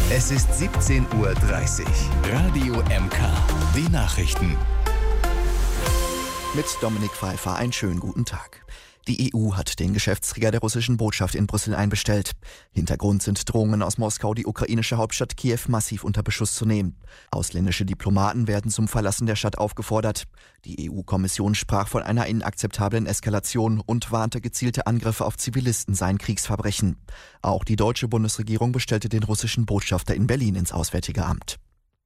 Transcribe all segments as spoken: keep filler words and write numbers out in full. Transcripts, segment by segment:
Es ist siebzehn Uhr dreißig. Radio M K. Die Nachrichten. Mit Dominik Pfeiffer einen schönen guten Tag. Die E U hat den Geschäftsträger der russischen Botschaft in Brüssel einbestellt. Hintergrund sind Drohungen aus Moskau, die ukrainische Hauptstadt Kiew massiv unter Beschuss zu nehmen. Ausländische Diplomaten werden zum Verlassen der Stadt aufgefordert. Die E U-Kommission sprach von einer inakzeptablen Eskalation und warnte, gezielte Angriffe auf Zivilisten seien Kriegsverbrechen. Auch die deutsche Bundesregierung bestellte den russischen Botschafter in Berlin ins Auswärtige Amt.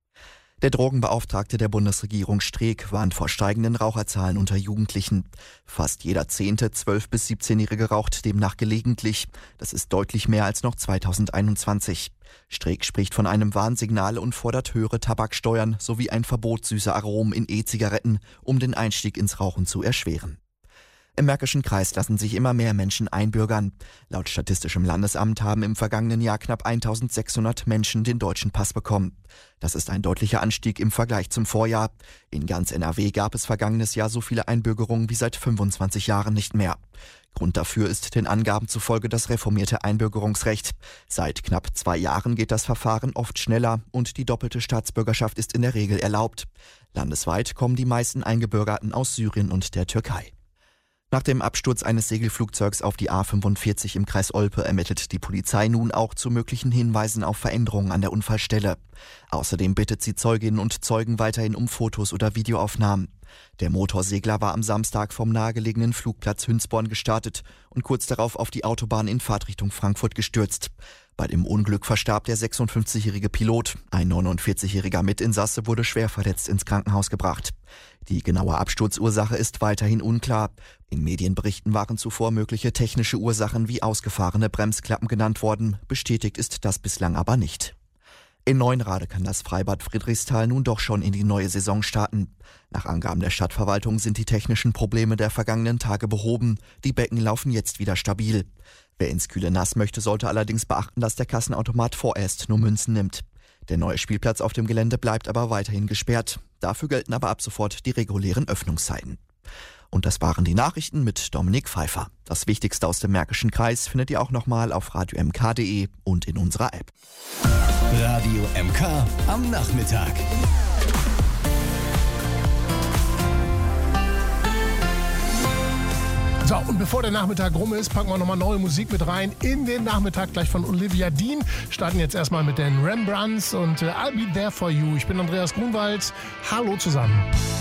Der Drogenbeauftragte der Bundesregierung Streeck warnt vor steigenden Raucherzahlen unter Jugendlichen. Fast jeder zehnte zwölf- bis siebzehnjährige raucht demnach gelegentlich. Das ist deutlich mehr als noch zweitausendeinundzwanzig. Streeck spricht von einem Warnsignal und fordert höhere Tabaksteuern sowie ein Verbot süßer Aromen in E-Zigaretten, um den Einstieg ins Rauchen zu erschweren. Im Märkischen Kreis lassen sich immer mehr Menschen einbürgern. Laut Statistischem Landesamt haben im vergangenen Jahr knapp eintausendsechshundert Menschen den deutschen Pass bekommen. Das ist ein deutlicher Anstieg im Vergleich zum Vorjahr. In ganz N R W gab es vergangenes Jahr so viele Einbürgerungen wie seit fünfundzwanzig Jahren nicht mehr. Grund dafür ist den Angaben zufolge das reformierte Einbürgerungsrecht. Seit knapp zwei Jahren geht das Verfahren oft schneller und die doppelte Staatsbürgerschaft ist in der Regel erlaubt. Landesweit kommen die meisten Eingebürgerten aus Syrien und der Türkei. Nach dem Absturz eines Segelflugzeugs auf die A fünfundvierzig im Kreis Olpe ermittelt die Polizei nun auch zu möglichen Hinweisen auf Veränderungen an der Unfallstelle. Außerdem bittet sie Zeuginnen und Zeugen weiterhin um Fotos oder Videoaufnahmen. Der Motorsegler war am Samstag vom nahegelegenen Flugplatz Hünsborn gestartet und kurz darauf auf die Autobahn in Fahrtrichtung Frankfurt gestürzt. Bei dem Unglück verstarb der sechsundfünfzigjährige Pilot. Ein neunundvierzigjähriger Mitinsasse wurde schwer verletzt ins Krankenhaus gebracht. Die genaue Absturzursache ist weiterhin unklar. In Medienberichten waren zuvor mögliche technische Ursachen wie ausgefahrene Bremsklappen genannt worden. Bestätigt ist das bislang aber nicht. In Neunrade kann das Freibad Friedrichsthal nun doch schon in die neue Saison starten. Nach Angaben der Stadtverwaltung sind die technischen Probleme der vergangenen Tage behoben. Die Becken laufen jetzt wieder stabil. Wer ins kühle Nass möchte, sollte allerdings beachten, dass der Kassenautomat vorerst nur Münzen nimmt. Der neue Spielplatz auf dem Gelände bleibt aber weiterhin gesperrt. Dafür gelten aber ab sofort die regulären Öffnungszeiten. Und das waren die Nachrichten mit Dominik Pfeiffer. Das Wichtigste aus dem Märkischen Kreis findet ihr auch nochmal auf radio m k punkt d e und in unserer App. Radio M K am Nachmittag. So, und bevor der Nachmittag rum ist, packen wir nochmal neue Musik mit rein in den Nachmittag gleich von Olivia Dean. Starten jetzt erstmal mit den Rembrandts und äh, I'll Be There For You. Ich bin Andreas Grunwald. Hallo zusammen.